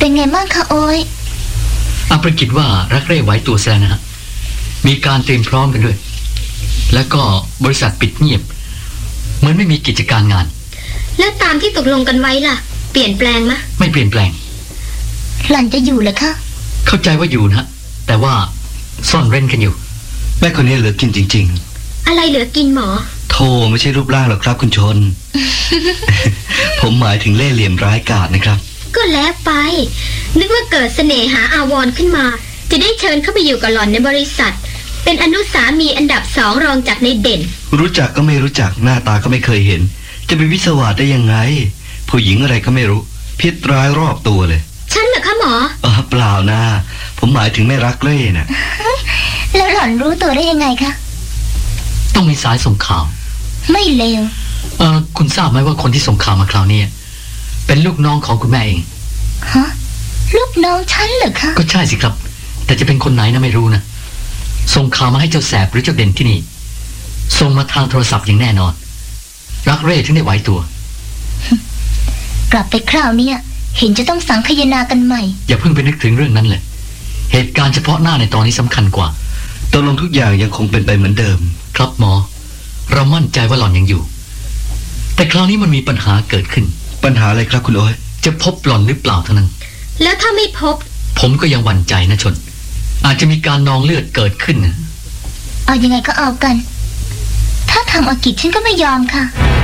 เป็นไงบ้างคะโอ้ยอาประกิจว่ารักเร่ไหวตัวแซนะฮะมีการเตรียมพร้อมกันด้วยแล้วก็บริษัทปิดเงียบเหมือนไม่มีกิจการงานแล้วตามที่ตกลงกันไว้ล่ะเปลี่ยนแปลงมะไม่เปลี่ยนแปลงหล่อนจะอยู่เหรอคะเข้าใจว่าอยู่นะแต่ว่าซ่อนเร้นกันอยู่แม่คนนี้เหลือกินจริงๆอะไรเหลือกินหมอโธ่ไม่ใช่รูปร่างหรอกครับคุณชน ผมหมายถึงเล่ห์เหลี่ยมร้ายกาจนะครับก็แล้วไปนึกว่าเกิดเสน่หาอาวรณ์ขึ้นมาจะได้เชิญเข้าไปอยู่กับหล่อนในบริษัทเป็นอนุสามีอันดับ2รองจากในเด่นรู้จักก็ไม่รู้จักหน้าตาก็ไม่เคยเห็นจะไปวิศวะได้ยังไงผู้หญิงอะไรก็ไม่รู้พิษร้ายรอบตัวเลยฉันเหรอคะหมอเปล่านะผมหมายถึงไม่รักเล่น่ะแล้วหล่อนรู้ตัวได้ยังไงคะต้องมีสายส่งข่าวไม่เลวคุณทราบไหมว่าคนที่ส่งข่าวมาคราวนี้เป็นลูกน้องของคุณแม่เองฮะลูกน้องฉันเหรอคะก็ใช่สิครับแต่จะเป็นคนไหนนะไม่รู้นะส่งข่าวมาให้เจ้าแสบหรือเจ้าเด่นที่นี่ส่งมาทางโทรศัพท์อย่างแน่นอนรักเร่ถึงได้ไหวตัวกลับไปคราวนี้เห็นจะต้องสังคายนากันใหม่อย่าเพิ่งไปนึกถึงเรื่องนั้นเลยเหตุการณ์เฉพาะหน้าในตอนนี้สำคัญกว่าตกลงทุกอย่างยังคงเป็นไปเหมือนเดิมครับหมอเรามั่นใจว่าหล่อนยังอยู่แต่คราวนี้มันมีปัญหาเกิดขึ้นปัญหาอะไรครับคุณโอ้ยจะพบหล่อนหรือเปล่าเท่านั้นแล้วถ้าไม่พบผมก็ยังหวั่นใจนะชนอาจจะมีการนองเลือดเกิดขึ้นนะเอายังไงก็เอากันถ้าทำอากิจฉันก็ไม่ยอมค่ะ